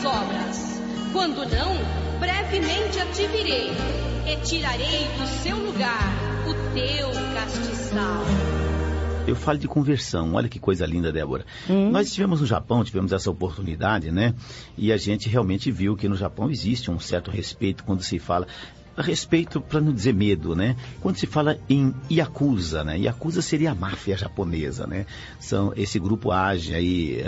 tuas obras. Quando não, brevemente a te virei. Retirarei do seu lugar o teu castiçal. Eu falo de conversão, olha que coisa linda, Débora. Nós estivemos no Japão, tivemos essa oportunidade, né? E a gente realmente viu que no Japão existe um certo respeito quando se fala... Respeito, para não dizer medo, né? Quando se fala em Yakuza, né? Yakuza seria a máfia japonesa, né? Esse grupo age aí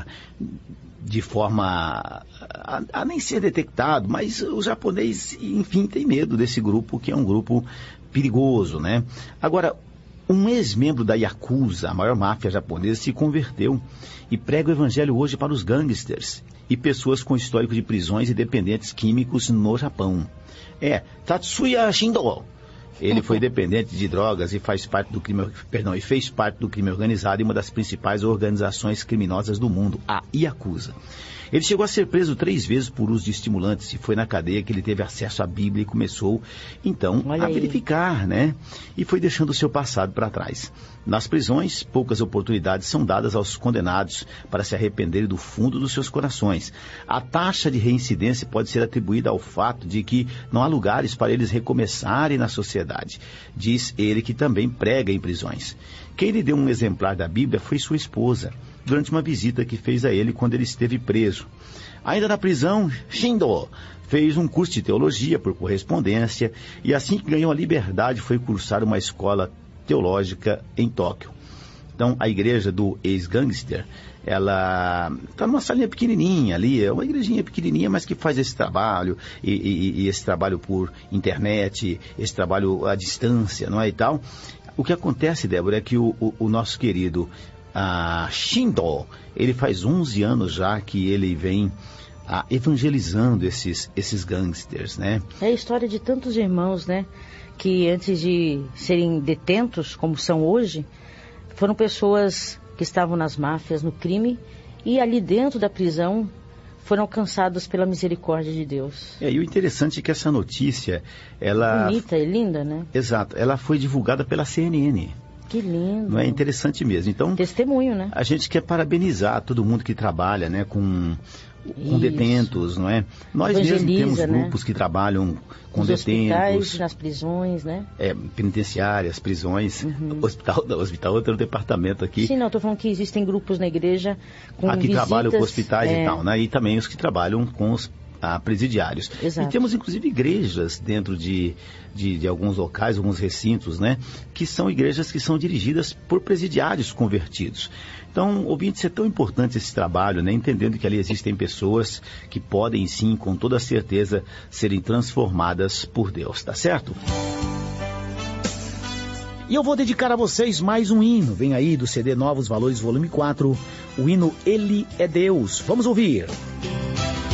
de forma a nem ser detectado, mas o japonês, enfim, tem medo desse grupo, que é um grupo perigoso, né? Agora, um ex-membro da Yakuza, a maior máfia japonesa, se converteu e prega o evangelho hoje para os gangsters e pessoas com histórico de prisões e dependentes químicos no Japão. Tatsuya Shindo. Ele foi dependente de drogas e fez parte do crime organizado em uma das principais organizações criminosas do mundo, a Yakuza. Ele chegou a ser preso 3 vezes por uso de estimulantes e foi na cadeia que ele teve acesso à Bíblia e começou, então, a verificar, né? E foi deixando o seu passado para trás. Nas prisões, poucas oportunidades são dadas aos condenados para se arrependerem do fundo dos seus corações. A taxa de reincidência pode ser atribuída ao fato de que não há lugares para eles recomeçarem na sociedade. Diz ele que também prega em prisões. Quem lhe deu um exemplar da Bíblia foi sua esposa, durante uma visita que fez a ele quando ele esteve preso. Ainda na prisão, Shindo fez um curso de teologia por correspondência e assim que ganhou a liberdade foi cursar uma escola teológica em Tóquio. Então, a igreja do ex-gangster, ela está numa salinha pequenininha ali, é uma igrejinha pequenininha, mas que faz esse trabalho, e esse trabalho por internet, esse trabalho à distância, não é, e tal. O que acontece, Débora, é que o nosso querido Shindo, ele faz 11 anos já que ele vem evangelizando esses gangsters, né? É a história de tantos irmãos, né? Que antes de serem detentos, como são hoje, foram pessoas que estavam nas máfias, no crime, e ali dentro da prisão foram alcançados pela misericórdia de Deus. E o interessante é que essa notícia, ela... Bonita e linda, né? Exato, ela foi divulgada pela CNN. Que lindo. Não é interessante mesmo. Então, testemunho, né? A gente quer parabenizar todo mundo que trabalha, né, com detentos, não é? Nós mesmos temos grupos, né, que trabalham com nos detentos. Hospitais, nas prisões, né? Penitenciárias, prisões, hospital outro departamento aqui. Sim, não, estou falando que existem grupos na igreja com aqui visitas, trabalham com hospitais e tal, né? E também os que trabalham com os presidiários. Exato. E temos inclusive igrejas dentro de alguns locais, alguns recintos, né? Que são igrejas que são dirigidas por presidiários convertidos. Então, ouvintes, é tão importante esse trabalho, né? Entendendo que ali existem pessoas que podem sim, com toda certeza, serem transformadas por Deus, tá certo? E eu vou dedicar a vocês mais um hino. Vem aí do CD Novos Valores, volume 4, o hino Ele é Deus. Vamos ouvir.